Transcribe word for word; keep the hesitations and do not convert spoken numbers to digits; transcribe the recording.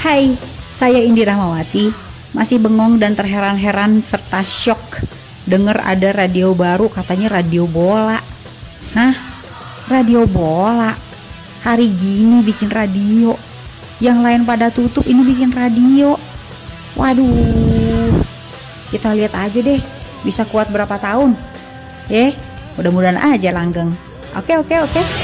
Hai, saya Indi Rahmawati, masih bengong dan terheran-heran serta syok denger ada radio baru, katanya radio bola. Hah? Radio bola? Hari gini bikin radio, yang lain pada tutup, ini bikin radio. Waduh, kita lihat aja deh bisa kuat berapa tahun. Eh, mudah-mudahan aja langgeng. Oke oke oke.